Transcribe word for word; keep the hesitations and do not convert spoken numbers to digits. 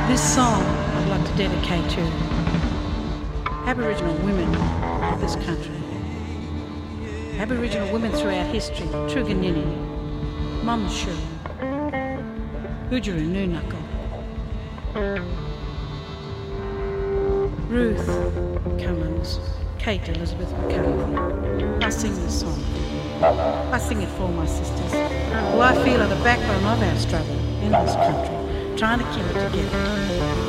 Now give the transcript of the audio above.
This song I'd like to dedicate to Aboriginal women of this country. Aboriginal women throughout history, Truganini, Mamashu, Udjuru Noonuccal, Ruth Cummins, Kate Elizabeth McCarthy. I sing this song. I sing it for my sisters, who I feel are the backbone of our struggle in this country, trying to keep it together.